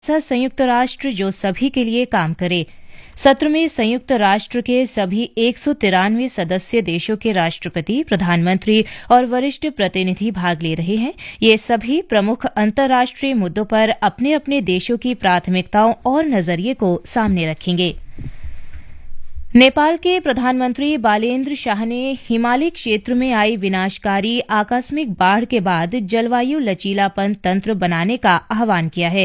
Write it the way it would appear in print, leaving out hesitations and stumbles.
संयुक्त राष्ट्र जो सभी के लिए काम करे। सत्र में संयुक्त राष्ट्र के सभी 193 सदस्य देशों के राष्ट्रपति, प्रधानमंत्री और वरिष्ठ प्रतिनिधि भाग ले रहे हैं। ये सभी प्रमुख अंतर्राष्ट्रीय मुद्दों पर अपने अपने देशों की प्राथमिकताओं और नजरिए को सामने रखेंगे। नेपाल के प्रधानमंत्री बालेन्द्र शाह ने हिमालय क्षेत्र में आई विनाशकारी आकस्मिक बाढ़ के बाद जलवायु लचीलापन तंत्र बनाने का आह्वान किया है।